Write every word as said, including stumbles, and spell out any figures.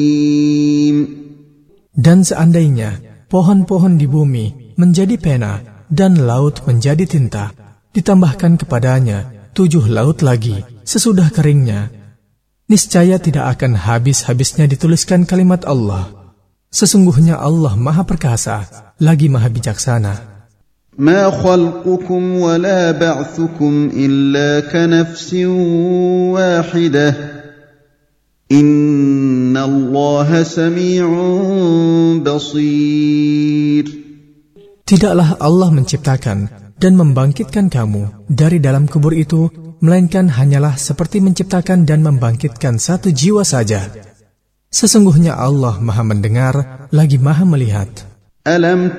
Dan seandainya pohon-pohon di bumi menjadi pena dan laut menjadi tinta, ditambahkan kepadanya tujuh laut lagi sesudah keringnya, niscaya tidak akan habis-habisnya dituliskan kalimat Allah. Sesungguhnya Allah Maha Perkasa, lagi Maha Bijaksana. Ma khalqukum wa la ba'thukum illa ka nafsin wahidah. Inna Allaha sami'un basir. Tidaklah Allah menciptakan dan membangkitkan kamu dari dalam kubur itu, melainkan hanyalah seperti menciptakan dan membangkitkan satu jiwa saja. Sesungguhnya Allah Maha Mendengar, lagi Maha Melihat. Alam